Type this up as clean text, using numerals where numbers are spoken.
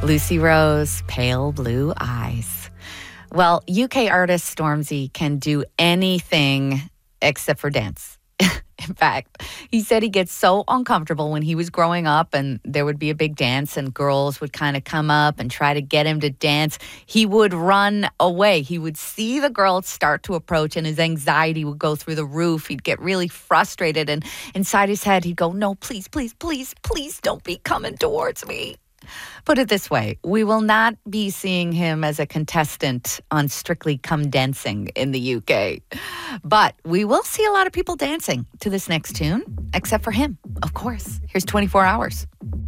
Lucy Rose, Pale Blue Eyes. Well, UK artist Stormzy can do anything except for dance. In fact, he said he gets so uncomfortable when he was growing up and there would be a big dance and girls would kind of come up and try to get him to dance. He would run away. He would see the girls start to approach and his anxiety would go through the roof. He'd get really frustrated and inside his head he'd go, no, please, please, please, please don't be coming towards me. Put it this way, we will not be seeing him as a contestant on Strictly Come Dancing in the UK. But we will see a lot of people dancing to this next tune, except for him, of course. Here's 24 Hours.